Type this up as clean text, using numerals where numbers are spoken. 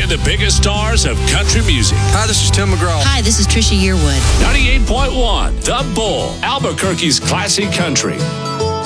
and the biggest stars of country music. Hi, this is Tim McGraw. Hi, this is Trisha Yearwood. 98.1 The Bull, Albuquerque's classic country.